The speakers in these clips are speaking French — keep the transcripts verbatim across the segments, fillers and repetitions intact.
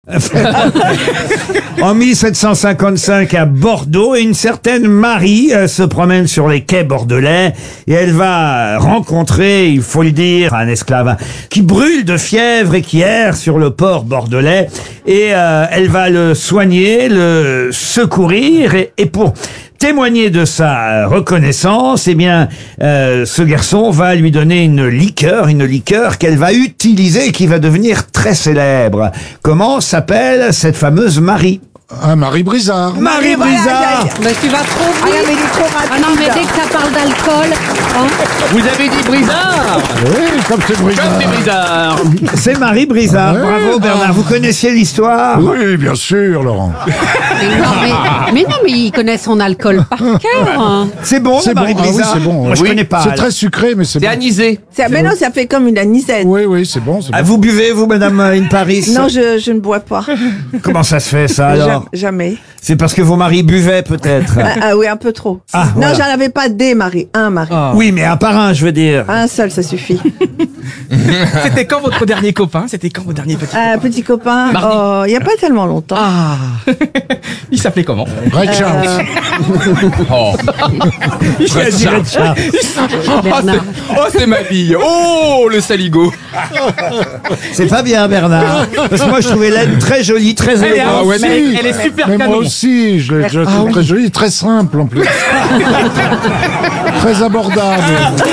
En mille sept cent cinquante-cinq à Bordeaux, une certaine Marie euh, se promène sur les quais bordelais et elle va rencontrer, il faut le dire, un esclave hein, qui brûle de fièvre et qui erre sur le port bordelais et euh, elle va le soigner, le secourir et, et pour témoigner de sa reconnaissance, eh bien, euh, ce garçon va lui donner une liqueur, une liqueur qu'elle va utiliser et qui va devenir très célèbre. Comment s'appelle cette fameuse Marie ? Ah, Marie Brizard. Marie Brizard. Mais tu vas trop vite. Ah non, mais il est trop rapide. Ah non, mais dès que ça parle d'alcool, hein. Vous avez dit Brizard. Oui, comme c'est Brizard. Comme c'est Brizard. C'est Marie Brizard. Ouais. Bravo Bernard. Vous connaissiez l'histoire ? Oui, bien sûr, Laurent. Mais non, mais, mais non, mais il connaît son alcool par cœur. Hein. C'est bon, C'est Marie bon, ah oui, Brizard. c'est bon. Moi, je Oui. connais pas. C'est alors. très sucré, mais c'est C'est bon. anisé. Ça, mais non, ça fait comme une anisette. Oui, oui, c'est bon, c'est Ah, bon. vous buvez, vous, Madame In Paris ? Non, je, je ne bois pas. Comment ça se fait, ça, alors ? Jam- Jamais. C'est parce que vos maris buvaient, peut-être. Ah, ah oui, un peu trop. Ah, non, voilà. j'en avais pas des maris. Un mari. Oui, mais un par un, je veux dire. Un seul, ça suffit. C'était quand votre dernier copain? C'était quand votre dernier petit Un petit copain, Mardi. oh, il n'y a pas tellement longtemps. Ah. Il s'appelait comment? Ray Charles. Oh, Il a dit Red Charles. oh, Bernard. c'est, oh, c'est ma bille. Oh, le saligo. C'est pas bien, Bernard. Parce que moi, je trouvais l'aide très jolie, très Elle est, élégante. Ah ouais, mais Si. elle, elle est super Mais moi canon. aussi, je l'ai je la trouve très jolie, très simple en plus. Très abordable.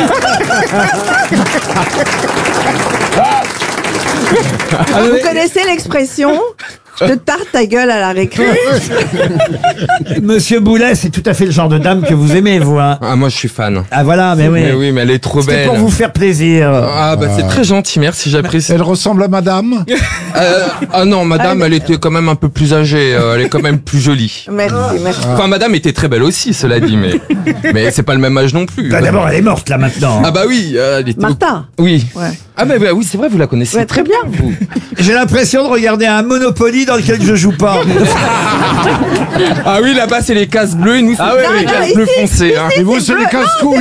Ah, Vous mais- connaissez l'expression « je te tarte ta gueule à la récré » Monsieur Boulet, c'est tout à fait le genre de dame que vous aimez, vous. Hein. Ah, moi, je suis fan. Ah voilà, mais oui. Mais oui, mais elle est trop C'était belle. pour vous faire plaisir. Ah, bah, c'est très gentil, merci, j'apprécie. Elle ressemble à madame. Euh, ah non, madame, elle était quand même un peu plus âgée. euh, elle est quand même plus jolie. Merci, merci. Enfin, madame était très belle aussi, cela dit, mais, mais c'est pas le même âge non plus. Bah, d'abord, elle est morte, là, maintenant. Ah bah oui, euh, elle était... Martha. Oui. Ouais. Ah bah, bah oui, c'est vrai, vous la connaissez Ouais, très bien. vous. J'ai l'impression de regarder un Monopoly dans lequel je joue pas. Ah oui, là-bas, c'est les cases bleues et nous, c'est Non, les non, cases ici, bleues foncées. Hein. Et vous, c'est les casse-couilles.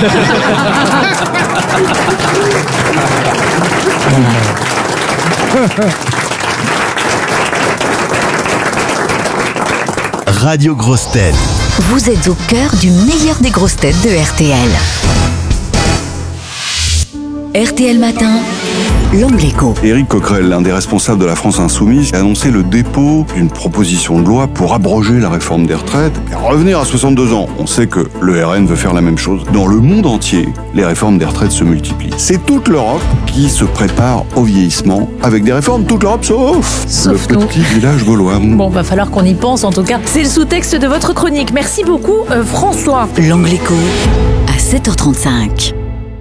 Radio Grosses Têtes. Vous êtes au cœur du meilleur des grosses têtes de R T L. R T L Matin, l'Ombléco. Éric Coquerel, l'un des responsables de la France Insoumise, a annoncé le dépôt d'une proposition de loi pour abroger la réforme des retraites et revenir à soixante-deux ans. On sait que le R N veut faire la même chose. Dans le monde entier, les réformes des retraites se multiplient. C'est toute l'Europe qui se prépare au vieillissement avec des réformes, toute l'Europe sauf, Sauf le nous. petit village gaulois. Bon, va falloir qu'on y pense en tout cas. C'est le sous-texte de votre chronique. Merci beaucoup, euh, François. L'Ombléco, à sept heures trente-cinq.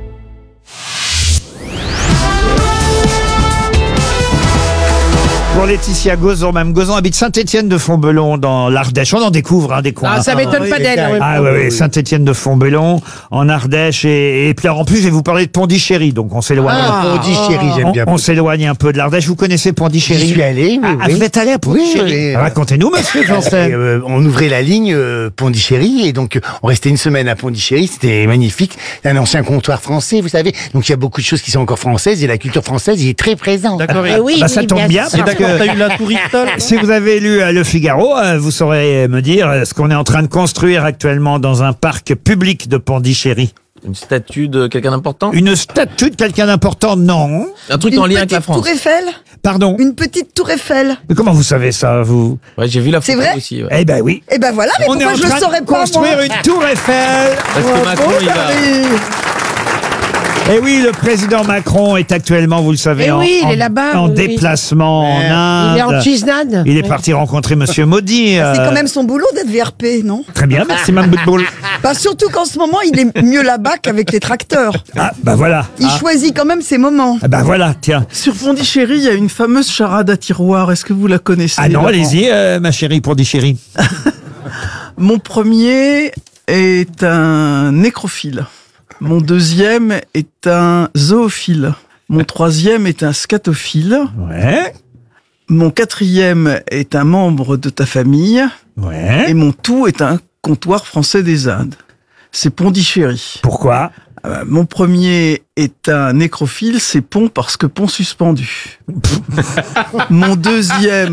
Pour Laetitia Gozon, Mme Gozon habite Saint-Étienne-de-Fontbellon dans l'Ardèche. On en découvre hein, des coins. Ah, ça m'étonne pas d'elle. oui. Ah oui, oui, Saint-Étienne-de-Fontbellon, en Ardèche. Et, et puis alors, en plus, je vais vous parler de Pondichéry. Donc on s'éloigne. Pondichéry, j'aime on, bien. on s'éloigne un peu de l'Ardèche. Vous connaissez Pondichéry? J'y suis allé, oui, Ah, oui. vous êtes allé à Pondichéry? Oui, oui. Racontez-nous, monsieur Janssen. Et, euh, on ouvrait la ligne euh, Pondichéry et donc euh, on restait une semaine à Pondichéry, c'était magnifique. C'est un ancien comptoir français, vous savez. Donc il y a beaucoup de choses qui sont encore françaises et la culture française y est très présente. D'accord. Ah, oui, bah, oui, ça tombe bien bien, sûr. parce que T'as eu la tour Eiffel? si vous avez lu euh, Le Figaro, euh, vous saurez me dire euh, ce qu'on est en train de construire actuellement dans un parc public de Pondichéry. Une statue de quelqu'un d'important? Une statue de quelqu'un d'important, non. Un truc Une en lien avec la petite France. tour Eiffel. Pardon. Une petite tour Eiffel. Mais comment vous savez ça, vous? Ouais, j'ai vu la C'est photo vrai aussi. Ouais. Eh ben oui. Eh ben voilà, mais On est pourquoi en je le train saurais de pas, construire moi une tour Eiffel. Parce que Macron, il va. Paris. Et oui, le président Macron est actuellement, vous le savez, Eh en, oui, il en- est là-bas, en oui, oui. déplacement en Inde. Il est en cheesenade. Il est parti rencontrer Monsieur Modi. C'est euh, quand même son boulot d'être V R P, non? Très bien, merci Mme Boutboul. Bah, surtout qu'en ce moment, il est mieux là-bas qu'avec les tracteurs. Ah, bah voilà. Il choisit quand même ses moments. Ah, bah voilà, tiens. Sur Pondichéry, il y a une fameuse charade à tiroir. Est-ce que vous la connaissez? Ah non, Laurent allez-y, euh, ma chérie Pondichéry. Mon premier est un nécrophile. Mon deuxième est un zoophile. Mon troisième est un scatophile. Ouais, Mon quatrième est un membre de ta famille. ouais. Et mon tout est un comptoir français des Indes. C'est Pondichéry. Pourquoi? Euh, mon premier est un nécrophile, c'est pont parce que pont suspendu. Mon deuxième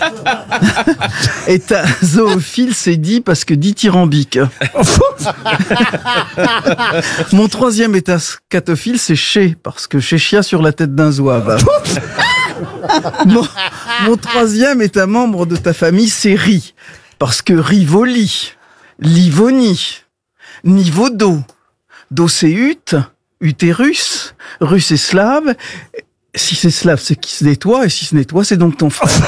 est un zoophile, c'est dit parce que dithyrambique. Mon troisième est un scatophile, c'est chez parce que chéchia sur la tête d'un zouave. Mon, mon troisième est un membre de ta famille, c'est Ri parce que Rivoli, Livoni, niveau d'eau. Do c'est ut, utérus, russe et slave. Si c'est slave, c'est qui se nettoie, et si se nettoie, c'est donc ton frère.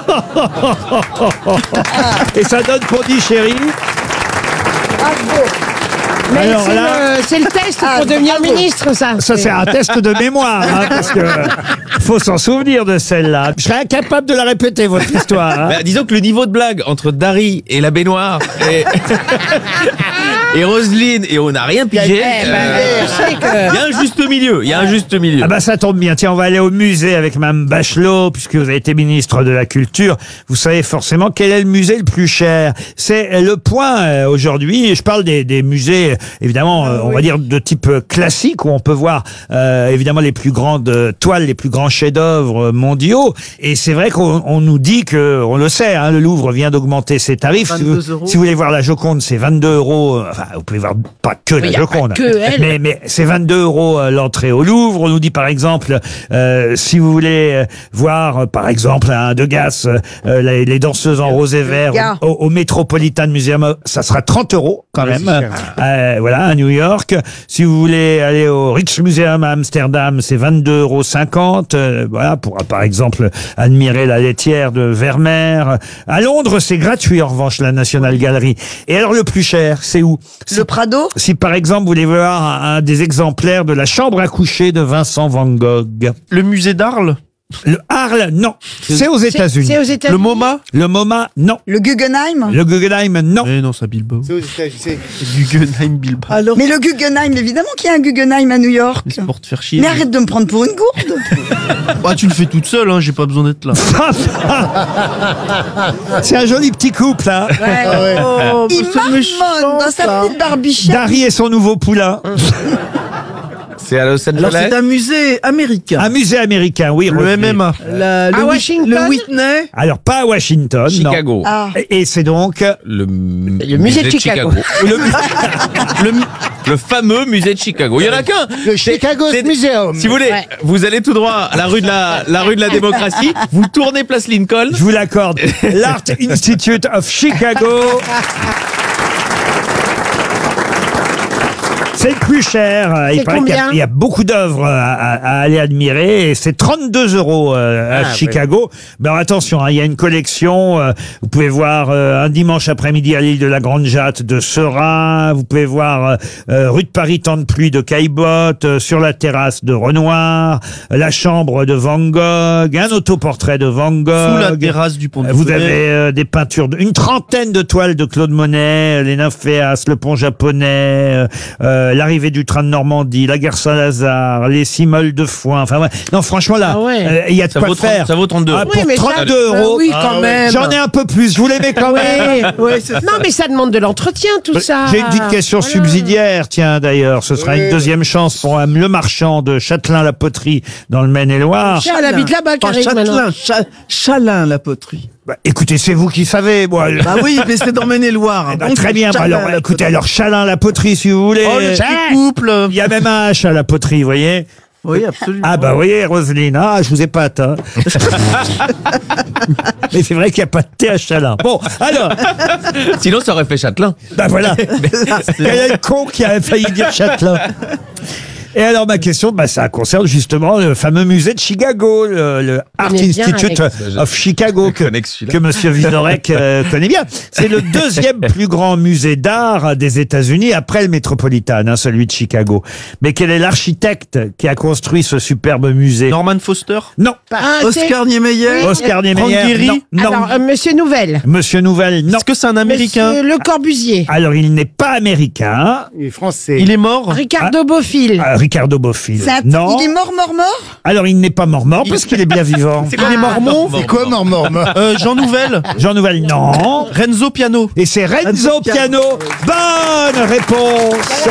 Et ça donne Pondichéry. Bravo. Mais Alors c'est là- le, c'est le test Ah, pour devenir bravo. ministre, ça. Ça, c'est un test de mémoire, hein, parce que faut s'en souvenir de celle-là. Je serais incapable de la répéter, votre histoire. hein. Bah, disons que le niveau de blague entre Dari et la baignoire et, et Roselyne, et on n'a rien pigé. Eh ben, euh, je sais que- Il y a un juste milieu. Il y a un juste milieu. Ah bah ça tombe bien. Tiens, on va aller au musée avec Mme Bachelot, puisque vous avez été ministre de la Culture. Vous savez forcément quel est le musée le plus cher. C'est Le Point euh, aujourd'hui. Je parle des, des musées, euh, évidemment, euh, on va dire de type euh, classique, où on peut voir euh, évidemment les plus grandes euh, toiles, les plus grands chefs-d'œuvre euh, mondiaux. Et c'est vrai qu'on on nous dit que, on le sait, hein, le Louvre vient d'augmenter ses tarifs. Si vous, vingt-deux euros. si vous voulez voir la Joconde, c'est vingt-deux euros. euh, Enfin, vous pouvez voir pas que Mais la y a pas Joconde, que elle. mais mais c'est vingt-deux euros euh, l'entrée au Louvre. On nous dit par exemple, euh, si vous voulez euh, voir euh, par exemple un Degas, euh, les, les danseuses en rose et vert Gars. au, au Metropolitan Museum, euh, ça sera trente euros quand même. Euh, voilà, à New York. Si vous voulez aller au Rijksmuseum à Amsterdam, c'est vingt-deux euros cinquante. Euh, voilà, pour euh, par exemple admirer la laitière de Vermeer. À Londres, c'est gratuit en revanche, la National Gallery. Et alors le plus cher, c'est où? Le Prado. Si par exemple vous voulez voir un, un des exemplaires de la chambre à coucher de Vincent Van Gogh. Le musée d'Arles. Le Arles, non. C'est aux C'est États-Unis. c'est aux États-Unis. Le MoMA. Le MoMA, non. Le Guggenheim. Le Guggenheim, non. Eh non, c'est à Bilbao. C'est aux États-Unis, c'est- Guggenheim Bilbao. Alors, Mais le Guggenheim, évidemment qu'il y a un Guggenheim à New York. C'est pour te faire chier. Mais arrête de me prendre pour une gourde. Bah, tu le fais toute seule, hein. J'ai pas besoin d'être là. C'est un joli petit couple, hein. oh, Il c'est méchant, marmonne dans sa ça. petite barbichette. Dari et son nouveau poulain. C'est à Los Alors, c'est un musée américain. Un musée américain, oui. Le Roselyne. M M A. La- le, À Whit- Washington le Whitney. Alors pas à Washington, Chicago. Ah. non. Et, et c'est donc Le, Le musée de Chicago. le, le, le fameux musée de Chicago. Il y en a qu'un. Le Chicago C'est- Museum. Si vous voulez, Ouais. vous allez tout droit à la rue de la, la rue de la démocratie, vous tournez place Lincoln. je vous l'accorde. L'Art Institute of Chicago. C'est le plus cher. Euh, Il C'est paraît qu'il y a- combien il y, a beaucoup d'œuvres à, à- à aller admirer. Et c'est trente-deux euros euh, à Ah, Chicago. Mais alors, attention, hein, il y a une collection. euh, vous pouvez voir euh, un dimanche après-midi à l'île de la Grande Jatte de Seurat. Vous pouvez voir euh, euh, rue de Paris, temps de pluie de Caillebotte. euh, sur la terrasse de Renoir. euh, la chambre de Van Gogh. Un autoportrait de Van Gogh. Sous la terrasse du pont de Vous Fontenay. avez euh, des peintures, de, une trentaine de toiles de Claude Monet, euh, les Nymphéas, le pont japonais, euh, euh, l'arrivée du train de Normandie, la guerre Saint-Lazare, les Cimoles de Foin. Enfin, ouais. Non, franchement, là, Ah ouais. euh, il y a de Ça quoi vaut trente faire. ça vaut trente-deux. Ah, euros. pour Oui, mais ça- trente-deux bah euros. oui, quand même. J'en ai un peu plus. Vous l'aimez quand même? Oui, non, mais ça demande de l'entretien, tout ça. J'ai une petite question Voilà. subsidiaire, tiens, d'ailleurs. Ce sera une deuxième chance pour Mme Le Marchand de Châtelain-la-Poterie dans le Maine-et-Loire. Cher, elle habite là-bas, Pas Karine, maintenant. Châtelain, Cha- Chalin, la poterie. Bah, écoutez, c'est vous qui savez, moi. Bah oui, mais c'est dans Maine-et-Loire. Eh ben, Donc, très bien. Bah, Chalin, alors, la écoutez, poterie. alors Chalin-la-Poterie, si vous voulez. Oh, le petit couple. Il y a même un H à la poterie, vous voyez. Oui, absolument. Ah bah vous voyez, Roselyne, ah, je vous ai pas atteint. Mais c'est vrai qu'il n'y a pas de thé à Chalin. Bon, alors, Sinon, ça aurait fait Châtelain. bah voilà. Quel est le con qui a failli dire Châtelain? Et alors ma question, bah, ça concerne justement le fameux musée de Chicago, le, le Art connais bien, Institute Alex. of Chicago, que, connais que celui-là. que Monsieur Vizorek euh, connaît bien. C'est le deuxième plus grand musée d'art des États-Unis après le Metropolitan, hein, celui de Chicago. Mais quel est l'architecte qui a construit ce superbe musée? Norman Foster. Non. Ah, c'est- Oscar Niemeyer. Oscar Niemeyer. Frank Gehry. Non. non. Alors, euh, Monsieur Nouvelle. Monsieur Nouvelle, non. Est-ce que c'est un Américain? Monsieur Le Corbusier. Alors, il n'est pas américain. Il est français. Il est mort. Ricardo Bofill. Euh, Ricardo Bofill. C'est un- Non. Il est mort, mort, mort Alors il n'est pas mort-mort parce qu'il est bien vivant. C'est quoi les Mormons? C'est quoi, mort, mort, mort Euh, Jean Nouvel. Jean Nouvel, non. Renzo Piano. Et c'est Renzo Renzo Piano. Bonne réponse.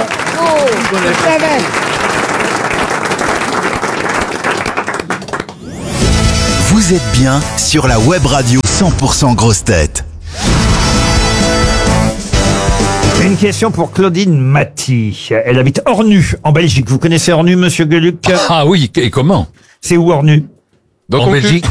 Vous êtes bien sur la web radio cent pour cent grosses têtes. Une question pour Claudine Maty. Elle habite Ornu, en Belgique. Vous connaissez Ornu, monsieur Gueluc? Ah oui, et comment? C'est où Ornu? En Belgique?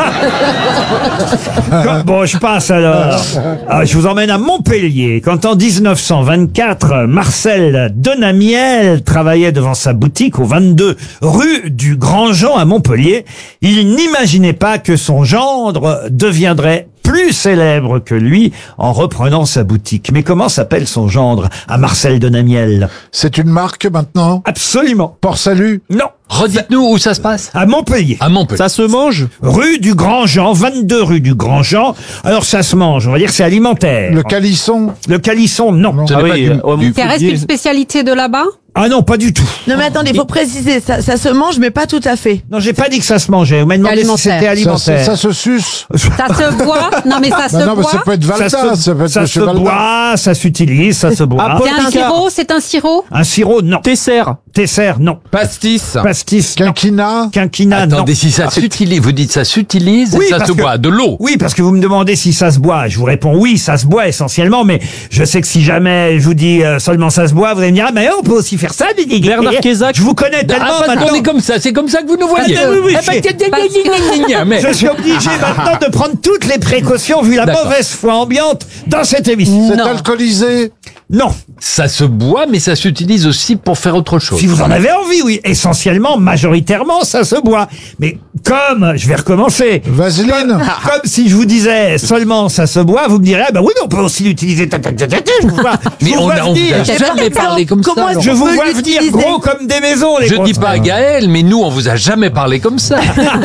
Bon, je passe alors. Ah, je vous emmène à Montpellier. Quand en dix-neuf cent vingt-quatre, Marcel Denamiel travaillait devant sa boutique au vingt-deux rue du Grand Jean à Montpellier, il n'imaginait pas que son gendre deviendrait plus célèbre que lui en reprenant sa boutique. Mais comment s'appelle son gendre à Marcel Denamiel? C'est une marque maintenant? Absolument. Port Salut? Non. Redites-nous où ça se passe. À Montpellier. À Montpellier. Ça se mange? Rue du Grand Jean, vingt-deux rue du Grand Jean. Alors ça se mange, on va dire c'est alimentaire. Le calisson? Le calisson, non. Non. Ce n'est Ah pas oui, du- euh, au du- Ça reste une spécialité de là-bas? Ah non, pas du tout. Non mais attendez, il faut préciser, ça, ça se mange mais pas tout à fait. Non, j'ai pas dit que ça se mangeait. Vous m'avez demandé si Alimentaire. c'était Ça, alimentaire. ça, ça se suce? Ça se boit? Non mais ça se Non, non, mais boit? ça peut être Valta, ça ça, se, peut être ça le se cheval boit, ça s'utilise, ça se boit. Ah, C'est un Paul sirop? C'est un sirop? Un sirop, non. Tesser. Tesser, non. Pastis. Pastis, non. Quinquina? Quinquina, non. Attendez, si ça s'utilise, vous dites ça s'utilise, Oui, et ça parce se que- boit, de l'eau. Oui, parce que vous me demandez si ça se boit. Je vous réponds oui, ça se boit essentiellement, mais je sais que si jamais je vous dis euh, seulement ça se boit, vous allez me dire, ah, mais on peut aussi faire ça. Bernard Kézac. Je vous connais tellement Ah, parce maintenant. qu'on est comme ça, c'est comme ça que vous nous voyez. Ah, oui, oui, Eh ben, j'ai- tiens, tiens, tiens, tiens, tiens, tiens, mais- Je suis obligé maintenant de prendre toutes les précautions vu la D'accord. mauvaise foi ambiante dans cette émission. C'est alcoolisé? Non. Ça se boit, mais ça s'utilise aussi pour faire autre chose. Si vous en avez envie, oui. Essentiellement, majoritairement, ça se boit. Mais comme, je vais recommencer. Vaseline? Comme si je vous disais seulement ça se boit, vous me direz, ah bah oui, mais on peut aussi l'utiliser. Ta, ta, ta, ta, ta, Je vous vois, je Mais vous on vois a- on vous venir. a jamais parlé comme Comment ça. est-ce Je qu'on vous peut vois venir l'utiliser? gros comme des maisons, les Je grosses dis pas à têtes. Gaël, mais nous, on vous a jamais parlé comme ça.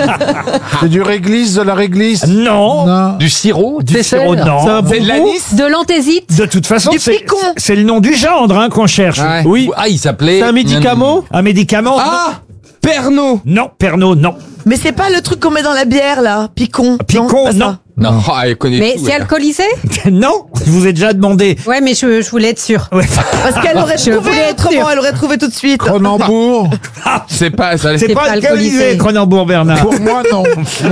C'est du réglisse, de la réglisse? Non. Non. Du sirop, Du dessert. sirop, non. C'est un C'est de bonbon? l'anis. De l'anthésite? De toute façon, Du c'est picon. c'est le nom du gendre hein, qu'on cherche. Ouais. Oui. Ah, il s'appelait. C'est un médicament? Un médicament Ah, Pernod. Non, Pernod, non. Mais c'est pas le truc qu'on met dans la bière là, picon. Picon, pas ça. non. Non. Ah, elle connaît Mais tout. c'est elle. alcoolisé? Non, je vous ai déjà demandé. Ouais, mais je, je voulais être sûre. Ouais. Parce qu'elle aurait Je trouvé voulais être autrement, sûre. elle aurait trouvé tout de suite. Cronenbourg? C'est pas ça. C'est C'est pas pas alcoolisé, alcoolisé. Cronenbourg, Bernard. Pour moi, non.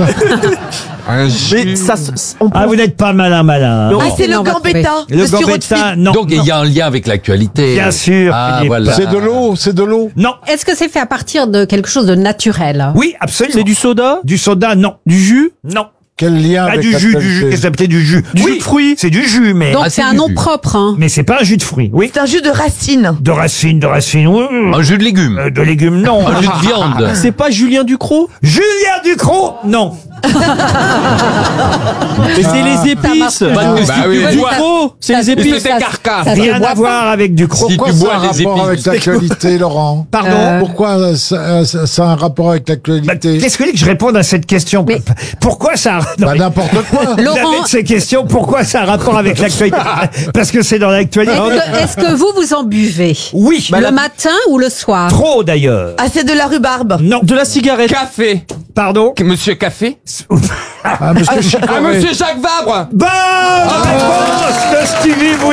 Un Mais jus. ça, se- on peut- Ah, vous n'êtes pas malin, malin. Non. Ah, c'est le Non, on va gambetta. Le sirop de gambetta, figue. non. Donc, il y a un lien avec l'actualité. Bien sûr, Ah, Philippe. voilà. C'est de l'eau, c'est de l'eau. Non. Est-ce que c'est fait à partir de quelque chose de naturel? Oui, absolument. C'est du soda? Du soda, non. Du jus? Non. Quel lien Pas avec du jus, du jus. l'actualité? Qu'est-ce que ça s'appelait du jus? Du Oui, jus de fruits? C'est du jus, mais. Donc Ah, c'est c'est un du nom jus. propre, hein. Mais c'est pas un jus de fruits. Oui. C'est un jus de racine. De racines, de racines. Oui, oui. Un jus de légumes. Euh, de légumes, non. Un jus de viande. C'est pas Julien Ducrot? Julien Ducrot, non. Mais c'est les épices. marche. Parce que Bah si oui. tu bois, Ducrot, c'est Ça- les épices. C'était Carca. Ça se Rien boit à pas. voir avec Ducrot. Si Pourquoi tu ça bois a un les rapport épices. avec l'actualité, Laurent? Pardon. Euh, Pourquoi ça, ça- ça a un rapport avec Bah, l'actualité? Qu'est-ce que vous voulez que je réponde à cette question? Mais- Pourquoi ça a... non, Bah, mais- n'importe quoi. Vous Laurent, avez de ces questions, pourquoi ça a un rapport avec l'actualité? Parce que c'est dans l'actualité. est-ce que, est-ce que vous vous en buvez? Oui. Le matin ou le soir? Trop d'ailleurs. Ah, c'est de la rhubarbe. Non. De la cigarette. Café. Pardon. Monsieur Café. Ah, monsieur Ah, Chicoré. monsieur Jacques Vabre. Bonne réponse de Stevie Boulet.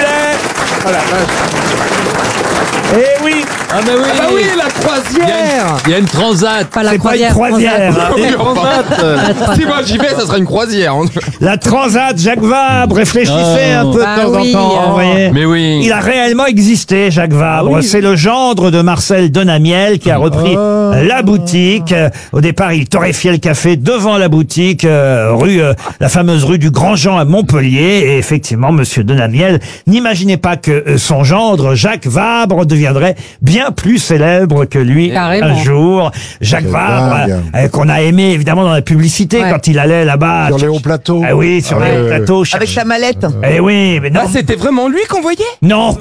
Eh oui. Ah, bah oui. Ah bah oui, la Il y a une- croisière. il y a une transat. Pas la C'est pas une croisière. croisière. Oui, enfin, transat. Si moi j'y vais, ça sera une croisière. La transat, Jacques Vabre, réfléchissez Oh. un peu de Bah temps oui, en temps, euh. vous voyez. Mais oui. Il a réellement existé, Jacques Vabre. Ah oui. C'est le gendre de Marcel Denamiel qui a repris Oh. la boutique. Euh, Au départ, il torréfiait le café devant la boutique, euh, rue, euh, la fameuse rue du Grand Jean à Montpellier. Et effectivement, Monsieur Denamiel n'imaginait pas que euh, son gendre, Jacques Vabre, deviendrait bien plus célèbre que lui Carrément. un jour. Jacques C'est Vabre, dingue. euh, qu'on a aimé évidemment dans la publicité Ouais. quand il allait là-bas. Sur les hauts plateaux. Ah oui, sur Ah les ouais, hauts ouais, plateaux. Avec cherche- sa mallette. Eh oui, mais non. Ah, c'était vraiment lui qu'on voyait. Non.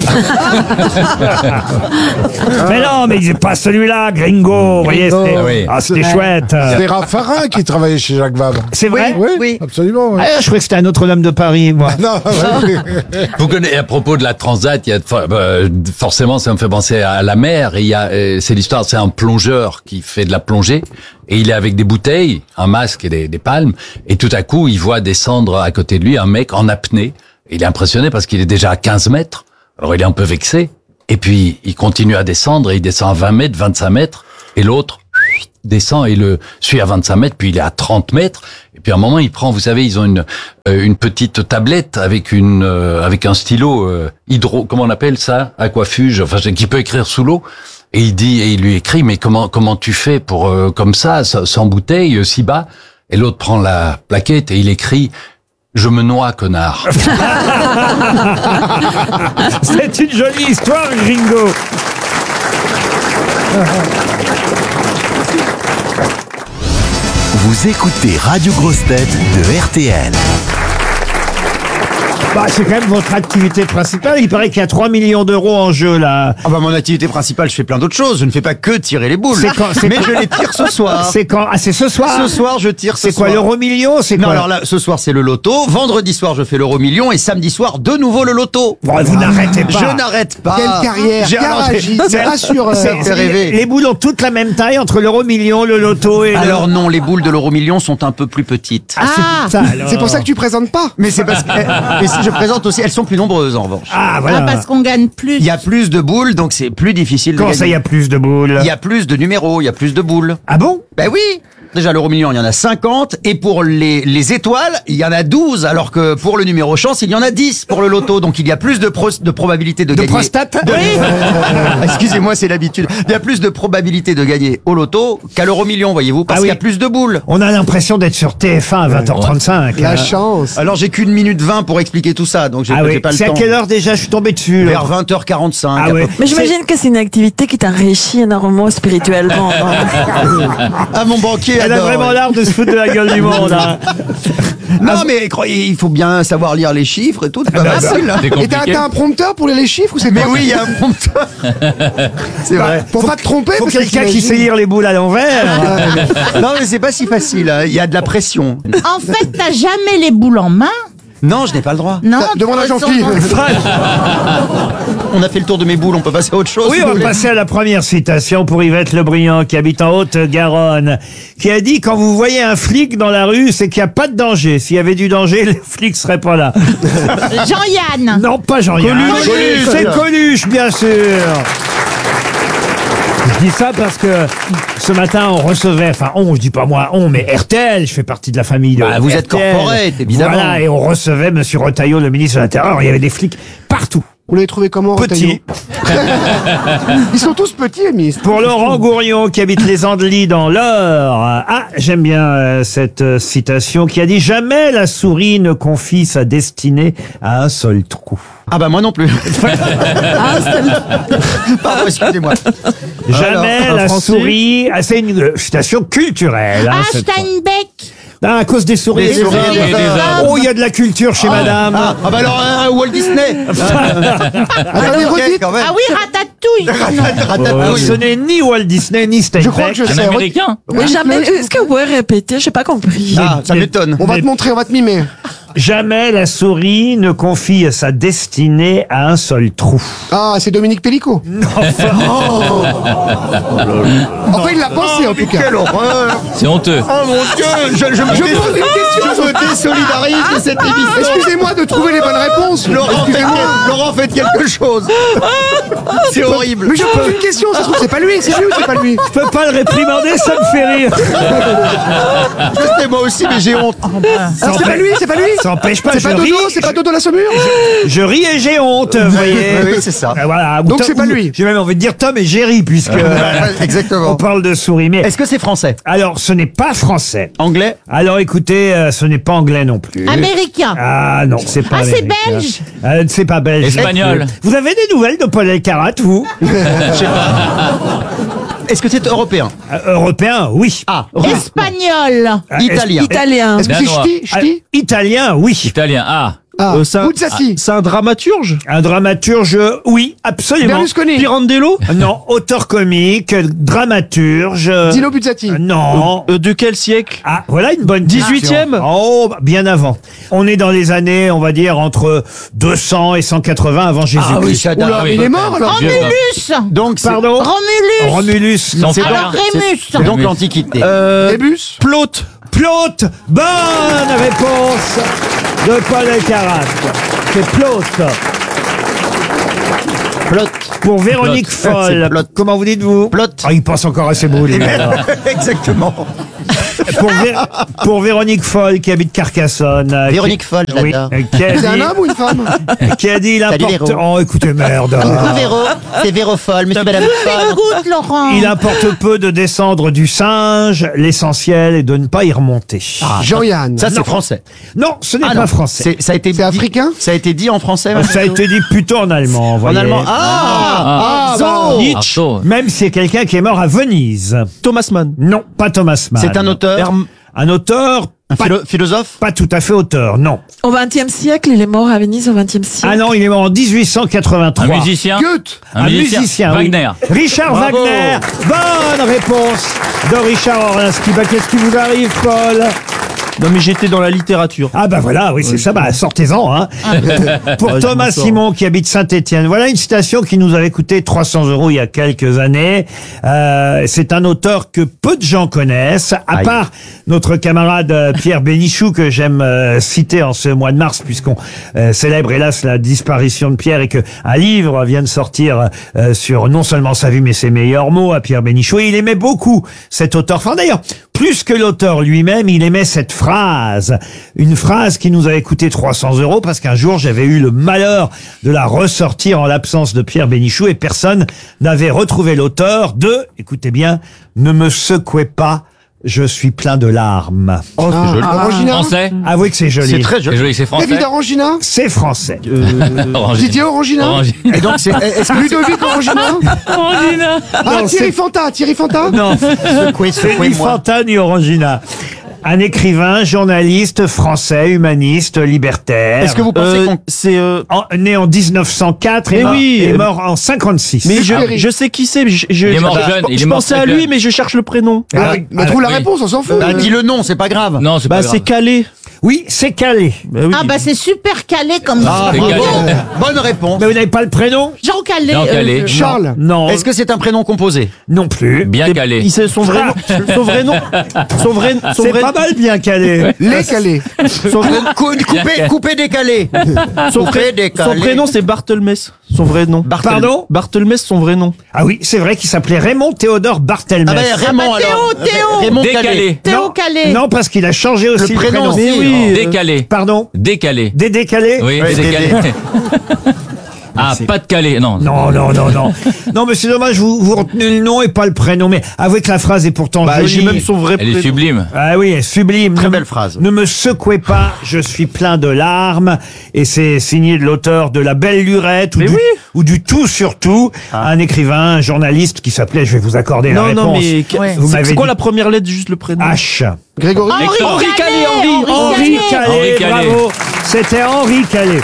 Mais non, mais c'est pas celui-là, Gringo. Vous voyez, Gringo. c'était Ah oui. ah, c'était Ouais. chouette. C'est Raffarin qui travaillait chez Jacques Vabre. C'est vrai? Oui, Oui. absolument. oui. Ah, je croyais que c'était un autre homme de Paris, moi. Non, ouais, oui. Vous connaissez, à propos de la transat, il y a, for- euh, forcément, ça me fait penser à la mer et il y a, euh, c'est l'histoire, c'est un plongeur qui fait de la plongée et il est avec des bouteilles, un masque et des, des palmes et tout à coup il voit descendre à côté de lui un mec en apnée. Il est impressionné parce qu'il est déjà à quinze mètres. Alors il est un peu vexé et puis il continue à descendre et il descend à vingt mètres, vingt-cinq mètres et l'autre descend et le suit à vingt-cinq mètres, puis il est à trente mètres. Et puis à un moment, il prend, vous savez, ils ont une euh, une petite tablette avec une euh, avec un stylo euh, hydro, comment on appelle ça, aquafuge, enfin qui peut écrire sous l'eau. Et il dit et il lui écrit, mais comment comment tu fais pour euh, comme ça, sans bouteille, si bas? Et l'autre prend la plaquette et il écrit. Je me noie, connard. C'est une jolie histoire, Gringo. Vous écoutez Radio Grosse Tête de R T L. Bah, c'est quand même votre activité principale. Il paraît qu'il y a trois millions d'euros en jeu, là. Ah bah, mon activité principale, je fais plein d'autres choses. Je ne fais pas que tirer les boules. C'est quand- c'est mais quand- je les tire ce soir. C'est quand? Ah, c'est ce soir? Ce soir, je tire ce C'est quoi, soir. l'euro million? C'est Non, quoi? alors là, ce soir, c'est le loto. Vendredi soir, je fais l'euro million. Et samedi soir, de nouveau le loto. Bon, vous n'arrêtez pas. Je n'arrête pas. Quelle carrière, J'ai- alors, garage, j'ai- c'est rassureur. C'est- Ça fait c'est- rêver. Les boules ont toutes la même taille entre l'euro million, le loto et le... Alors non, les boules de l'euro million sont un peu plus petites. Ah, c'est ça, alors. C'est pour ça que tu présentes pas. Mais c'est parce que, mais si je présente aussi, elles sont plus nombreuses en revanche. Ah, voilà. qu'on gagne plus. Il y a plus de boules, donc c'est plus difficile de Comment gagner. ça, il y a plus de boules? Il y a plus de numéros, il y a plus de boules. Ah bon? Ben oui. Déjà, l'euro million, il y en a cinquante. Et pour les, les étoiles, il y en a douze. Alors que pour le numéro chance, il y en a dix pour le loto. Donc il y a plus de, pro, de probabilité de, De gagner. prostate? Oui. Excusez-moi, c'est l'habitude. Il y a plus de probabilité de gagner au loto qu'à l'euro million, voyez-vous, parce Ah oui. qu'il y a plus de boules. On a l'impression d'être sur T F un à vingt heures trente-cinq. La hein. chance. Alors j'ai qu'une minute vingt pour expliquer tout ça, donc j'ai Ah j'ai oui. pas le C'est à temps. quelle heure déjà? Je suis tombé dessus. là. Vers vingt heures quarante-cinq. Ah à peu oui. près. Mais j'imagine que c'est une activité qui t'enrichit énormément spirituellement. Ah, mon banquier Elle a adore, vraiment ouais. l'art de se foutre de la gueule du monde. hein. Non, mais croyez, il faut bien savoir lire les chiffres et tout. C'est pas facile. hein. C'est Et t'as compliqué. t'as un prompteur pour les chiffres ou c'est Mais toi oui, il y a un prompteur. C'est vrai. Pour pas te tromper, Faut parce que quelqu'un qui t'imagines- sait lire les boules à l'envers. Non, mais c'est pas si facile. hein. Il y a de la pression. En fait, t'as jamais les boules en main. Non, je n'ai pas le droit. Non. Demande à Jean-Philippe. On a fait le tour de mes boules, on peut passer à autre chose. Oui, si on vous va voulez. passer à la première citation pour Yvette Le Briand, qui habite en Haute-Garonne, qui a dit « Quand vous voyez un flic dans la rue, c'est qu'il n'y a pas de danger. S'il y avait du danger, les flics seraient pas là. Jean-Yann. » Non, pas Jean-Yann. Coluche. Coluche. C'est Coluche, bien sûr. Je dis ça parce que ce matin, on recevait, enfin, on, je dis pas moi, on, mais R T L, je fais partie de la famille de Bah, vous êtes R T L. corporate, évidemment. Voilà, et on recevait Monsieur Retailleau, le ministre de l'Intérieur. Il y avait des flics partout. Vous l'avez trouvé comment, Petit. Retailleau Ils sont tous petits, les ministres. Pour Laurent Gourion, qui habite les Andelys dans l'Eure. Ah, j'aime bien euh, cette euh, citation qui a dit « Jamais la souris ne confie sa destinée à un seul trou. Ah bah moi non plus. Pardon, excusez-moi. Jamais Alors, un la Français souris... Ah, c'est une euh, citation culturelle. hein, Ah, cette fois. Steinbeck. Ah, à cause des souris. Des des souris, hommes. des hommes. Oh, il y a de la culture chez madame. Ah, ah bah alors, euh, Walt Disney. Attendez, Ok, redites. quand même. Ah oui, Ratatouille. Euh, Ratatouille. ce n'est ni Walt Disney, ni Steinbeck. Je crois que je Un sais. américain. Mais jamais. Est-ce que vous pouvez répéter? J'ai pas compris. Ah, ça m'étonne. On va te montrer, on va te mimer. Jamais la souris ne confie sa destinée à un seul trou. Ah, c'est Dominique Pellico. Enfin, il l'a pensé, en tout cas. Quelle horreur. C'est honteux. Oh mon Dieu, je, je, me, Je pose une question. je me désolidarise de cette émission. Excusez-moi de trouver les bonnes réponses. Laurent, faites, Excusez-moi. Laurent, faites quelque chose. C'est horrible. Mais je pose une question, ça se trouve, c'est pas lui, c'est lui ou c'est pas lui? Je peux pas le réprimander, ça me fait rire. Je sais moi aussi, mais j'ai honte. Alors, c'est pas lui, c'est pas lui? Ça n'empêche pas, C'est je pas ris. Dodo, c'est pas Dodo la Saumure? Je ris et j'ai honte, vous voyez. Oui, oui, c'est ça. Euh, Voilà. Ou Donc, Tom- c'est pas ou- lui. J'ai même envie de dire Tom et Jerry, puisque euh, Exactement. on parle de souris. Mais Est-ce que c'est français? alors, ce n'est pas français. Anglais? Alors, écoutez, euh, ce n'est pas anglais non plus. Américain. Ah non, c'est pas Ah, c'est américain. belge. Euh, c'est pas belge. Espagnol. Vous avez des nouvelles de Paul Elkarat, vous Je sais pas. Est-ce que c'est européen? Euh, Européen, oui. Ah, Espagnol. Euh, italien. Italien. Est-ce que c'est Danois. ch'ti, Euh, ch'ti? Italien, oui. Italien. Ah. Ah, Euh, c'est un- Buzzati. C'est un dramaturge. Un dramaturge, oui, absolument. Berlusconi. Pirandello. Non, auteur comique, dramaturge. Dino Buzzati. Non. Euh, de quel siècle? Ah, voilà une bonne dix-huitième. question. Oh, bah, bien avant. On est dans les années, on va dire, entre deux cents et cent quatre-vingts avant Jésus-Christ. Ah oui, ça date. Oula, Ah oui. il est mort alors. Romulus. Donc, c'est Pardon Romulus. Romulus. Son c'est frère. Alors Rémus. c'est donc l'Antiquité. Euh, Rébus. Plaute. Plaute. Bonne réponse de Paul Elkarat. C'est Plaute. Plot. Pour Véronique Plaute. Foll. C'est Plaute. Comment vous dites-vous Plaute. Ah, il pense encore à ses boules. les gars. Exactement. pour, Vé- pour Véronique Foll qui habite Carcassonne. euh, Véronique qui- Foll, je oui, l'adore. euh, qui a C'est un dit, homme ou une femme? qui a dit il Salut, importe. Véro. Oh, écoutez, merde. Coucou Véro, c'est Véro Folle, monsieur madame Folle. Écoute, Laurent. Il importe peu de descendre du singe. L'essentiel est de ne pas y remonter. Jean-Yann. Ça, c'est Non. français. Non, ce n'est Ah pas non, français. c'est- Ça a été C'est africain? Ça a été dit en français. Ça a monsieur été dit plutôt en allemand. En voyez. allemand. Ah, Ah, bah. Nietzsche. Artaud. Même si c'est quelqu'un qui est mort à Venise. Thomas Mann. Non, pas Thomas Mann. C'est un auteur. Herm- Un auteur. Un pas, philo- philosophe. pas tout à fait auteur, non. Au vingtième siècle, il est mort à Venise au vingtième siècle. Ah non, il est mort en dix-huit cent quatre-vingt-trois. Un musicien. Goethe. Un musicien. oui. Wagner. Richard Bravo. Wagner. Bonne réponse de Richard Orlinski. Bah, qu'est-ce qui vous arrive, Paul? Non mais j'étais dans la littérature. Ah bah voilà, oui, c'est ça, bah sortez-en. Hein. Pour Ah, je Thomas m'en sors. Simon qui habite Saint-Étienne, voilà une citation qui nous avait coûté trois cents euros il y a quelques années. Euh, c'est un auteur que peu de gens connaissent, à Aïe. part notre camarade euh, Pierre Bénichou que j'aime euh, citer en ce mois de mars puisqu'on euh, célèbre hélas la disparition de Pierre et que un livre vient de sortir euh, sur non seulement sa vie mais ses meilleurs mots à Pierre Bénichou. Et il aimait beaucoup cet auteur. Enfin d'ailleurs, plus que l'auteur lui-même, il aimait cette phrase. Une phrase qui nous avait coûté trois cents euros parce qu'un jour j'avais eu le malheur de la ressortir en l'absence de Pierre Bénichou et personne n'avait retrouvé l'auteur de, écoutez bien, ne me secouez pas, je suis plein de larmes. Oh, c'est joli. Orangina. Français. Avouez que c'est joli. C'est très C'est joli. joli, c'est français. David Orangina. C'est français. Orangina. Didier Orangina. Orangina. Et donc, c'est, est-ce que Ludovic Orangina. Orangina. Ah, Non, Thierry c'est- Fanta. Thierry Fanta. Non, secouez, c'est ni secouez-moi. Fanta ni Orangina. Un écrivain, journaliste, français, humaniste, libertaire. Est-ce que vous pensez Euh, qu'on... c'est euh, En- né en dix neuf cent quatre et, Mais mort, oui, et euh, mort en cinquante-six. mais je, Perry. je sais qui c'est. mais Je, je, Il est mort je- jeune, il est je mort pensais très à lui, jeune. mais je cherche le prénom. Ah, oui. mais trouve la oui. réponse, on s'en fout. Bah, dis le nom, c'est pas grave. Non, c'est Bah pas c'est grave. calé. Oui, c'est calé. Bah, oui. Ah bah c'est super calé comme Ah, C'est bravo. calé. Bonne réponse. Mais vous n'avez pas le prénom? Jean Calé. Jean Calé. euh, Charles. Non. Est-ce que c'est un prénom composé? Non plus. Bien Et- calé. Il sait son vrai nom. Son vrai nom. Son vrai, son C'est vrai, pas mal bien calé. Les calés. son vrai, Cou- Coupé, coupé, décalé. son Coupé, vrai- décalé. son prénom c'est Barthelmess. Son vrai nom. Barthel- Pardon? Barthelmess, son vrai nom. Ah oui, c'est vrai qu'il s'appelait Raymond Théodore Ah Barthelmess. ben Raymond Ah bah, Théo, alors. Théo. Raymond Décalé. Calais. Théo non, Calé. non, parce qu'il a changé aussi le Le prénom, prénom. c'est- Mais oui. euh, Décalé. Pardon? Décalé. Des décalés? Oui, Ouais, décalé. dédé. Ah, pas de calé. Non. Non, non, non, non. Non, mais c'est dommage, vous, vous retenez le nom et pas le prénom. Mais avouez que la phrase est pourtant Bah, jolie. j'ai même son vrai Elle est prénom. sublime. Ah oui, elle est sublime. Très Ne- belle phrase. Ne me secouez pas, je suis plein de larmes. Et c'est signé de l'auteur de La Belle Lurette ou, Mais du, oui. ou du Tout surtout, un écrivain, un journaliste qui s'appelait, je vais vous accorder la Non, réponse. non, mais que- Vous c'est m'avez c'est quoi dit la première lettre, juste le prénom? H. Grégory. Hector. Henri Calais, Henri. Henri Calais, Henri Calais. bravo. C'était Henri Calais.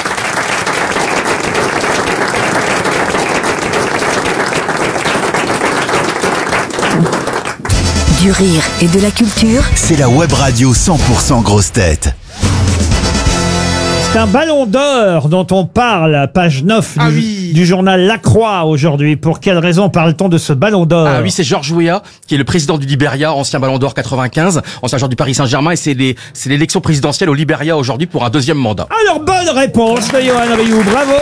Du rire et de la culture. C'est la web radio cent pour cent grosse tête. C'est un ballon d'or dont on parle, page neuf Ah du, oui. du journal La Croix aujourd'hui. Pour quelle raison parle-t-on de ce ballon d'or? Ah oui, c'est Georges Weah, qui est le président du Libéria, ancien Ballon d'Or quatre-vingt-quinze, ancien joueur du Paris Saint-Germain, et c'est les- c'est l'élection présidentielle au Libéria aujourd'hui pour un deuxième mandat. Alors, bonne réponse de Johan Rioux, bravo.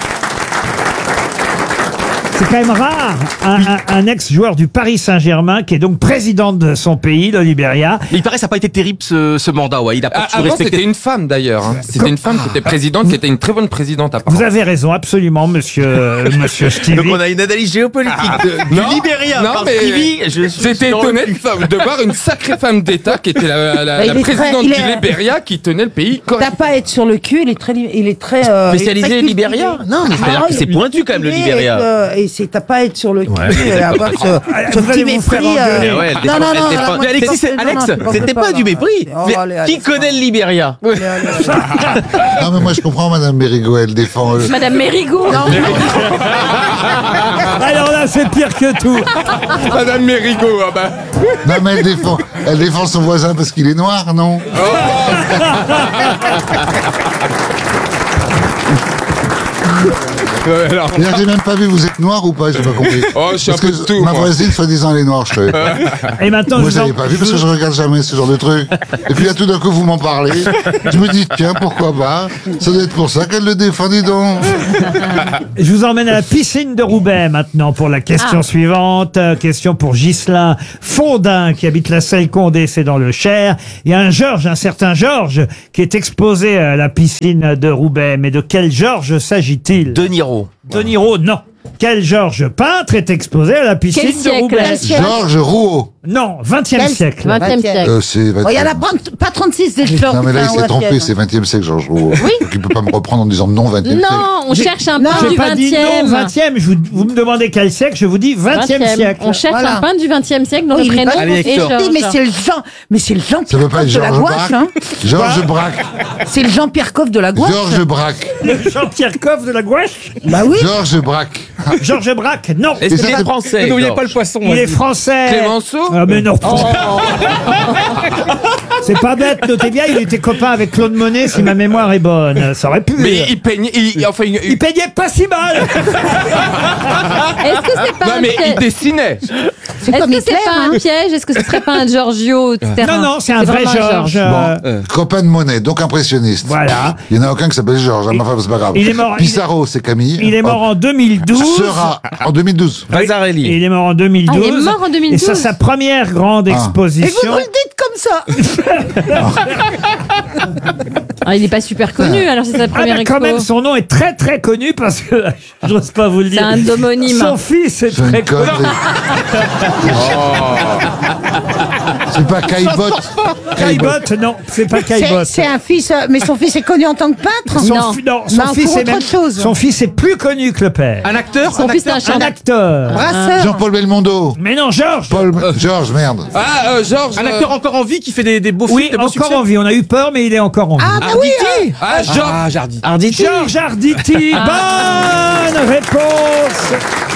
C'est quand même rare, un, un- un ex-joueur du Paris Saint-Germain qui est donc président de son pays, le Libéria. Mais il paraît que ça n'a pas été terrible ce, ce mandat, ouais. Il a pas Ah, toujours avant, respecté. c'était une femme d'ailleurs. hein. C'était une femme qui était présidente, qui était une très bonne présidente apparemment. Vous avez raison, absolument, monsieur, euh, monsieur Stevie. Donc on a une analyse géopolitique de, du Non, Libéria non, par mais Stevie. Je suis J'étais dans le étonné cul. de, de voir une sacrée femme d'État qui était la, la- Bah, la il est très- présidente il du est- Libéria qui tenait le pays correct. T'as pas à être sur le cul, il est très, li- il est très euh, il est Spécialisé très Libéria. cultivé. Non, mais c'est-à-dire Ah, que c'est il est pointu quand même le cultivé Libéria. et que- et c'est t'as pas à être sur le cul Ouais. et avoir ce, ce Vous allez petit vous faire mépris. engueuler. euh, Ouais, elle non, défend- non, elle non, défend- alors, moi, Mais je Alexis, pense- c'est- non, Alex, non, je pense c'était pas, pas du non. mépris. Oh, Mais allez, qui allez, connaît le Libéria allez, allez. Non, mais moi, je comprends, Madame Mérigot, elle défend. euh, Madame Mérigot. Alors là, c'est pire que tout. Madame Mérigot, ah bah. Non, mais elle défend, elle défend son voisin parce qu'il est noir, non? Ouais, alors. D'ailleurs, j'ai même pas vu, vous êtes noir ou pas? J'ai pas compris. Oh, je suis un Parce peu que de tout, ma moi. voisine, soi-disant, elle est noire, je sais. Et maintenant, Moi, je je vous en- l'avais pas vu parce que je regarde jamais ce genre de truc. Et puis là, tout d'un coup, vous m'en parlez. Je me dis, tiens, pourquoi pas? Ça doit être pour ça qu'elle le défend, dis donc. Je vous emmène à la piscine de Roubaix maintenant pour la question Ah. suivante. Euh, Question pour Ghislain Fondin qui habite la Selle-Condé, c'est dans le Cher. Il y a un Georges, un certain Georges, qui est exposé à la piscine de Roubaix. Mais de quel Georges s'agit-il? De Niro. De Niro, non. Quel Georges peintre est exposé à la piscine Quel de siècle? Roubaix? Quel siècle? Georges Rouault. Non, vingtième Quel- siècle. vingtième siècle. Euh, c'est Oh, il y en a pas, pas trente-six des fleurs. Non, mais là, il putain, s'est ouais, trompé, fièvre. c'est vingtième siècle, Georges Rouault. Oui. Donc, il peut pas me reprendre en disant non, vingtième siècle. Non, on J'ai- cherche un non, peintre J'ai du pas dit non, vingtième. vingtième. Je vous, vous me demandez quel siècle, je vous dis vingtième siècle. On cherche Voilà. un peintre du vingtième siècle dont Oui, le il est prénom pas- Allez, est Hector. Georges. Oui, mais c'est le Jean, mais c'est le Jean Ça veut pas être Pierre de la Georges gouache, Braque. hein. Georges Braque. C'est le Jean-Pierre Coff de la gouache. Georges Braque. Le Jean-Pierre Coff de la gouache? Bah oui. Georges Braque. Georges Braque, non. Est-ce Et qu'il ça, est c'est- français? N'oubliez Georges pas le poisson. Il est français. Clémenceau. Ah mais non. C'est pas bête, notez bien, il était copain avec Claude Monet, si ma mémoire est bonne. Ça aurait pu. Mais il peignait. Il, enfin, il, Il peignait pas si mal. Est-ce que c'est pas non, un mais il piège? dessinait. Est-ce comme que Hitler, c'est pas hein. un piège? Est-ce que ce serait pas un Giorgio, et cetera? Non, non, c'est un vrai vraiment Georges. Bon, euh, copain de Monet, donc impressionniste. Voilà. Il n'y en a aucun qui s'appelle Georges, hein, mais enfin, c'est pas grave. Il est mort- Pissarro, c'est Camille. Il est mort en deux mille douze. Sera en deux mille douze. Oui. Vasarely. Et il est mort en deux mille douze. Ah, il est mort en deux mille douze. Et ça, sa première grande Ah. Et vous exposition. vous le dites comme ça. Ah, il est pas super connu, alors c'est sa Ah, première mais quand expo. même, son nom est très très connu parce que j'ose pas vous le C'est dire. un homonyme. Son fils est C'est très une connu. connerie. C'est pas Caillebotte. Caillebotte, non, c'est pas C'est Caillebotte. c'est un fils, euh, mais son fils est connu en tant que peintre. Son, Non. fi- non, son Non, fils pour est autre même, chose. son fils est plus connu que le père. Un acteur. Son un fils est acteur. un Un chanteur. acteur. Brasseur. Jean-Paul Belmondo. Mais non, Georges. Paul, Georges, merde. Ah, euh, Georges. Un euh, acteur encore en vie qui fait des, des beaux Oui, films, des beaux encore succès. en vie. On a eu peur, mais il est encore en vie. Ah bah oui. hein. Ah, Georges. Ah, Jardy. Arditi. Georges Arditi. Bonne réponse.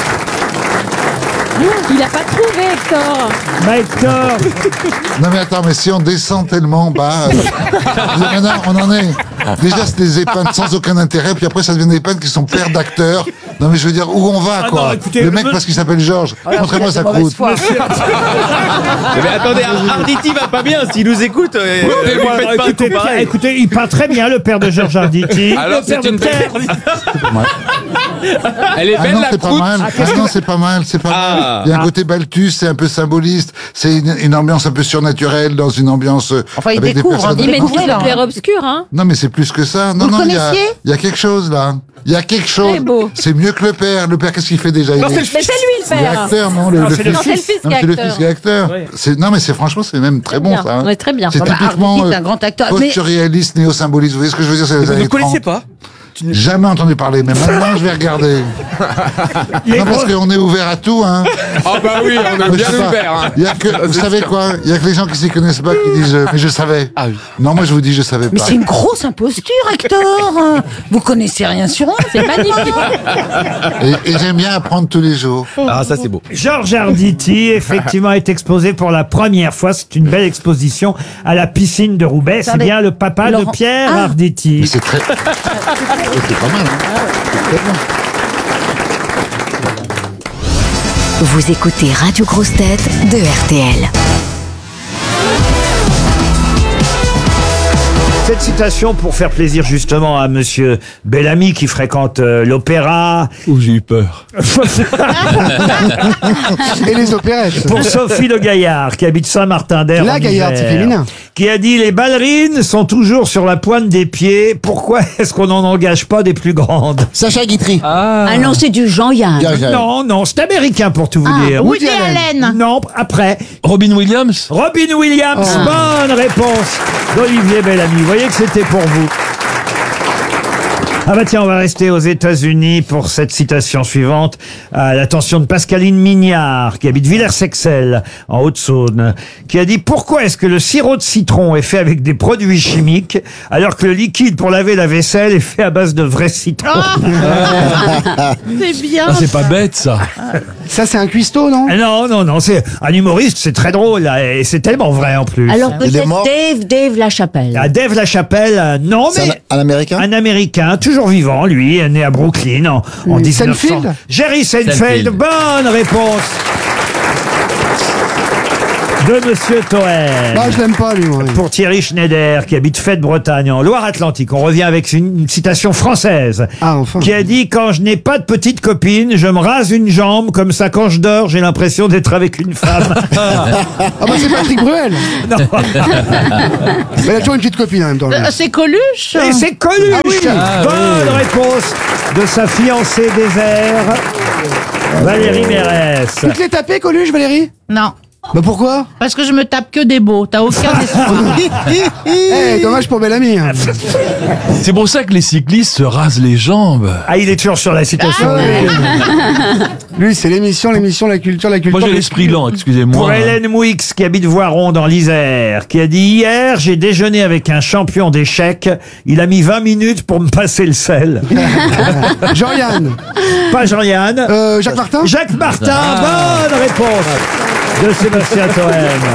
Il a pas trouvé, Hector. Bah, Hector. Non mais attends, mais si on descend tellement bas, euh, maintenant on en est. Déjà c'est des épindes sans aucun intérêt, puis après ça devient des épindes qui sont pères d'acteurs. Non mais je veux dire où on va Ah quoi. non, écoutez, le mec me- parce qu'il s'appelle Georges. Alors, Montrez-moi il a sa de mauvaise croûte. foi. Mais attendez, Arditi va pas bien. S'il nous écoute, euh, Oui, lui alors, faites pas un écoutez, coup pareil. écoutez, il peint très bien, le père de Georges Arditi. Alors, le père c'est de une belle- Pierre. Elle est Ah belle non, la c'est pas croûte. mal. Ah non, c'est pas mal, c'est pas Ah. mal. Il y a un côté Balthus, c'est un peu symboliste. C'est une, une ambiance un peu surnaturelle dans une ambiance euh, Enfin, il avec des découvre, personnes. Il maîtrise Découvrez, le là. clair-obscur, hein. Non, mais c'est plus que ça. Non, Vous le non, il y a, connaissiez il y a quelque chose là. Il y a quelque chose. Très beau. C'est mieux que le père. Le père, qu'est-ce qu'il fait déjà? Non, Il est- c'est le fils. Mais c'est lui, le Il est père. acteur, non? Le, Non, le c'est le Non, c'est le fils Non, qui est c'est le acteur. fils qui est acteur. Oui. C'est- Non, mais c'est franchement, c'est même très bon bien. ça. hein. Ouais, très bien. C'est Non, bah, typiquement Arditi, euh, c'est un grand acteur. Mais- post-surréaliste, néo-symboliste. Vous voyez ce que je veux dire? C'est les Vous années ne connaissez trente. pas Jamais entendu parler, mais maintenant je vais regarder. Les Non, parce gros- qu'on est ouvert à tout, hein. Ah bah oui, on est Mais bien je sais pas. ouvert. hein. Il y a que, vous c'est savez sûr. quoi? Il y a que les gens qui s'y connaissent pas qui disent, euh, mais je savais. Ah oui. Non, moi je vous dis, je savais Mais pas. c'est une grosse imposture, Hector. Vous connaissez rien sur eux. C'est magnifique. Et, et j'aime bien apprendre tous les jours. Ah, ça c'est beau. Georges Arditi, effectivement, est exposé pour la première fois. C'est une belle exposition à la piscine de Roubaix. C'est Attendez. bien le papa Laurent- de Pierre Ah. Mais Arditi. c'est très. c'est pas mal, hein. C'est très bon. Vous écoutez Radio Grosse Tête de R T L. Cette citation pour faire plaisir justement à monsieur Bellamy qui fréquente euh, l'opéra. Ouh, j'ai eu peur. Et les opérettes. Pour Sophie Le Gaillard qui habite Saint-Martin-d'Air. La en Gaillarde, Isère, c'est féminin. Qui a dit: les ballerines sont toujours sur la pointe des pieds. Pourquoi est-ce qu'on n'en engage pas des plus grandes? Sacha Guitry. Ah non, c'est du Jean-Yann. Non, non, c'est américain pour tout vous Ah, dire. Woody Allen. Non, après. Robin Williams. Robin Williams, bonne réponse d'Olivier Bellamy. Vous voyez que c'était pour vous. Ah bah tiens, on va rester aux États-Unis pour cette citation suivante à l'attention de Pascaline Mignard, qui habite Villers-Sexel, en Haute-Saône, qui a dit: pourquoi est-ce que le sirop de citron est fait avec des produits chimiques alors que le liquide pour laver la vaisselle est fait à base de vrai citron? C'est bien. Ah, c'est pas bête, ça. Ça, c'est un cuistot, non? Non, non, non, c'est un humoriste, c'est très drôle, là, et c'est tellement vrai en plus. Alors peut-être Dave, Dave Lachapelle. Ah, Dave Lachapelle, euh, non, C'est mais... un, un Américain Un Américain, toujours vivant, lui, né à Brooklyn en, en Oui, dix-neuf cents. Seinfeld Jerry Seinfeld, Seinfeld. bonne réponse de Monsieur Toen. Bah, je l'aime pas, lui, moi. Pour Thierry Schneider, qui habite Fête-Bretagne, en Loire-Atlantique. On revient avec une, une citation française. Ah, enfin. Qui a dit: quand je n'ai pas de petite copine, je me rase une jambe, comme ça quand je dors, j'ai l'impression d'être avec une femme. Ah, bah, c'est Patrick Bruel. Non. Mais il a toujours une petite copine, en même temps. lui. Euh, C'est Coluche. Et c'est Coluche. Ah oui. Ah Bonne oui. réponse de sa fiancée désert, Valérie Mérès. Tu te l'es tapé, Coluche, Valérie? Non. Bah, pourquoi? Parce que je me tape que des beaux. T'as aucun espoir. Eh, dommage pour Bellamy. hein. C'est pour ça que les cyclistes se rasent les jambes. Ah, il est toujours sur la citation. Ah, oui. Lui, c'est l'émission, l'émission, la culture, la culture. Moi, j'ai l'esprit lent, excusez-moi. Pour Hélène Mouix, qui habite Voiron dans l'Isère, qui a dit: hier, j'ai déjeuné avec un champion d'échecs. Il a mis vingt minutes pour me passer le sel. Jean-Yann. Pas Jean-Yann. Euh, Jacques Martin. Jacques Martin, Ah. bonne réponse de Sébastien Toen.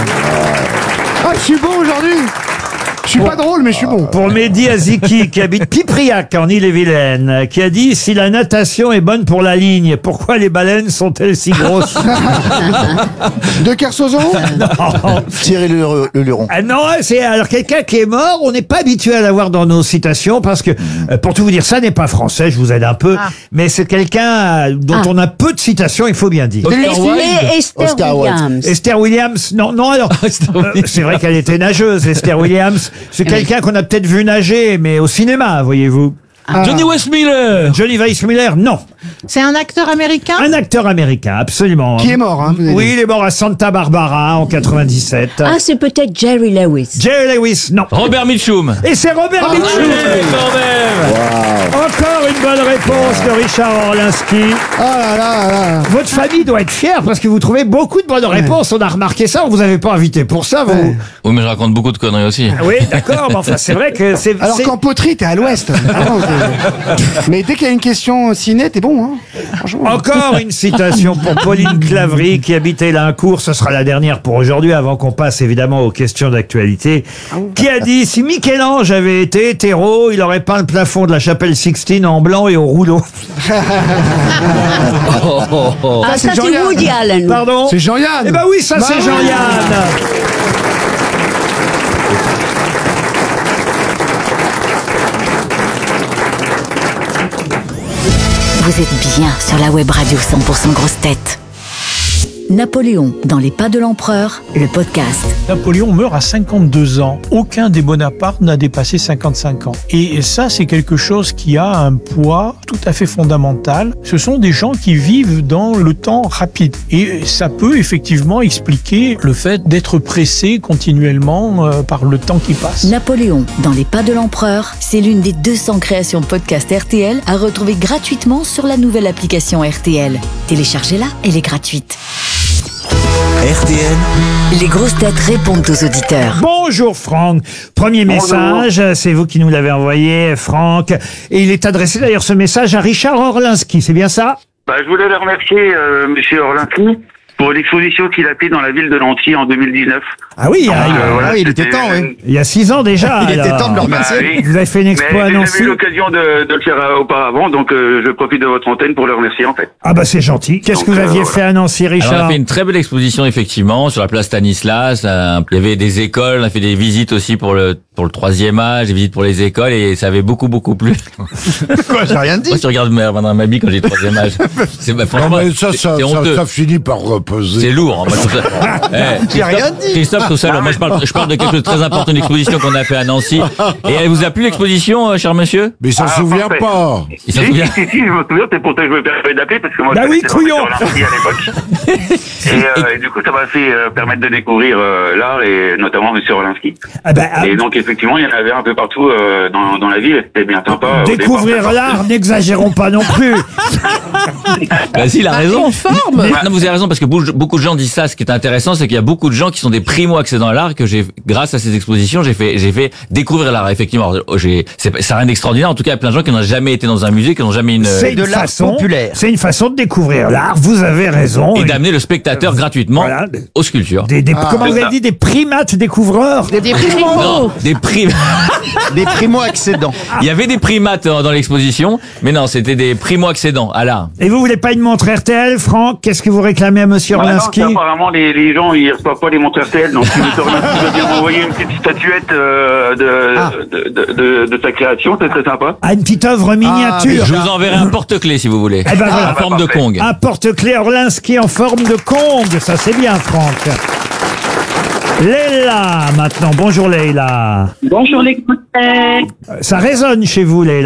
Ah, je suis bon aujourd'hui. Je suis pas drôle, mais je suis bon. Pour Mehdi Aziki, qui habite Pipriac en Ille-et-Vilaine, qui a dit: si la natation est bonne pour la ligne, pourquoi les baleines sont-elles si grosses? De Kersozon. Non. Thierry Le, le Luron. Ah non, c'est alors quelqu'un qui est mort, on n'est pas habitué à l'avoir dans nos citations parce que, euh, pour tout vous dire, ça n'est pas français, je vous aide un peu, Ah. mais c'est quelqu'un euh, dont Ah. on a peu de citations, il faut bien dire. Oscar Wilde. Et Esther Oscar Wilde. Williams. Esther Williams, non, non, alors, euh, c'est vrai qu'elle était nageuse, Esther Williams. C'est quelqu'un qu'on a peut-être vu nager, mais au cinéma, voyez-vous. Johnny Westmiller. Johnny Weissmuller, non. C'est un acteur américain. Un acteur américain, absolument. Qui est mort, hein, vous avez Oui, dit. il est mort à Santa Barbara en quatre-vingt-dix-sept. Ah, c'est peut-être Jerry Lewis. Jerry Lewis, non. Robert Mitchum. Et c'est Robert Ah, Mitchum. Allez, quand même. Encore une bonne réponse de Richard Orlinski. Ah là là là. Votre famille doit être fière parce que vous trouvez beaucoup de bonnes réponses. On a remarqué ça. On vous avait pas invité pour ça, vous. Ouais. Oui, mais je raconte beaucoup de conneries aussi. Oui, d'accord. Mais enfin, c'est vrai que c'est. Alors c'est- qu'en poterie, t'es à l'ouest. Vraiment, t'es- Mais dès qu'il y a une question ciné, t'es bon, hein. Franchement. Encore une citation pour Pauline Clavry qui habite Élincourt. Ce sera la dernière pour aujourd'hui avant qu'on passe évidemment aux questions d'actualité. Qui a dit: si Michel-Ange avait été hétéro, il aurait peint le plafond de la chapelle Sixtine en blanc et au rouleau. Ah, c'est ça c'est Jean-Yann. Woody Allen. Pardon? C'est Jean-Yann. Eh ben oui, ça Bah c'est oui. Jean-Yann. Vous êtes bien sur la web radio cent pour cent grosse tête. Napoléon dans les pas de l'empereur, le podcast. Napoléon meurt à cinquante-deux ans. Aucun des Bonaparte n'a dépassé cinquante-cinq ans. Et ça, c'est quelque chose qui a un poids tout à fait fondamental. Ce sont des gens qui vivent dans le temps rapide. Et ça peut effectivement expliquer le fait d'être pressé continuellement euh, par le temps qui passe. Napoléon dans les pas de l'empereur, c'est l'une des deux cents créations podcast R T L à retrouver gratuitement sur la nouvelle application R T L. Téléchargez-la, elle est gratuite. R T L, les grosses têtes répondent aux auditeurs. Bonjour Franck. Premier message, c'est vous qui nous l'avez envoyé, Franck. Et il est adressé d'ailleurs ce message à Richard Orlinski, c'est bien ça? Bah, je voulais le remercier, euh, Monsieur Orlinski, pour l'exposition qu'il a fait dans la ville de Nancy en deux mille dix-neuf. Ah oui, Donc, ah, il- euh, voilà, ah oui, il c'était- était temps, oui. Il y a six ans déjà. Il était alors. temps de le remercier. Bah oui. Vous avez fait une expo Mais à j'ai Nancy. jamais eu l'occasion de, de le faire euh, auparavant, donc euh, je profite de votre antenne pour le remercier en fait. Ah bah c'est gentil. Qu'est-ce que vous Donc, euh, aviez voilà. fait à Nancy, Alors, on Richard? a fait une très belle exposition effectivement sur la place Stanislas. Euh, Il y avait des écoles, on a fait des visites aussi pour le pour le troisième âge, des visites pour les écoles et ça avait beaucoup beaucoup plu. Quoi, j'ai rien dit. Moi, je regarde ma, ma, ma bille quand j'ai le troisième âge. C'est bah, franchement, Non, mais ça, c'est- ça, c'est ça, honteux. ça finit par, euh, peser. C'est lourd. Hein, moi, je trouve ça... Eh, J'ai rien Christophe, dit. Christophe trouve ça lourd. Moi, je parle, je parle de quelque chose de très important, une exposition qu'on a fait à Nancy. Et elle vous a plu l'exposition, euh, cher monsieur? Mais il s'en Ah, souvient parfait. pas. Il s'en Si, souvient. si, si, je me souviens, c'est pour ça que je me permets d'appeler, parce que moi, Bah je oui, connaissais couillon. pas Monsieur Orlinski à l'époque. et, euh, et du coup, ça m'a fait euh, permettre de découvrir euh, l'art, et notamment Monsieur Orlinski. Ah ben, ah, Et donc, effectivement, il y en avait un peu partout euh, dans, dans la ville, et c'était bien sympa. Au découvrir départ, l'art, n'exagérons pas non plus. Bah si, il a raison. Une forme. Mais- non, vous avez raison, parce que beaucoup beaucoup de gens disent ça. Ce qui est intéressant, c'est qu'il y a beaucoup de gens qui sont des primo-accédants à l'art, que j'ai, grâce à ces expositions, j'ai fait, j'ai fait découvrir l'art. Effectivement, Alors, j'ai, c'est, c'est rien d'extraordinaire. En tout cas, il y a plein de gens qui n'ont jamais été dans un musée, qui n'ont jamais une, C'est de une l'art façon, populaire. c'est une façon de découvrir l'art. Vous avez raison. et d'amener le spectateur gratuitement Voilà. aux sculptures. Des, des- Ah, comment vous c'est avez ça. dit, des primates découvreurs. Des, Des primo, Non, des primes. des primo-accédants. Il y avait des primates dans, dans l'exposition, mais non, c'était des primo-accédants à l'art. Et vous voulez pas une montre R T L, Franck? Qu'est-ce que vous réclamez à Monsieur Ah non, Orlinski? ça, apparemment, les, les gens, ils reçoivent pas les montres R T L, donc si Monsieur Orlinski veut bien m'envoyer une petite statuette euh, de, Ah. de, de, de, de sa création, c'est très sympa. Ah, une petite œuvre miniature. Je vous enverrai un porte-clés si vous voulez. Eh ben voilà. en forme de parfait. Kong. Un porte-clés Orlinski en forme de Kong. Ça, c'est bien, Franck. Leila, maintenant. Bonjour, Leila. Bonjour les grosses têtes. Ça résonne chez vous, Leila.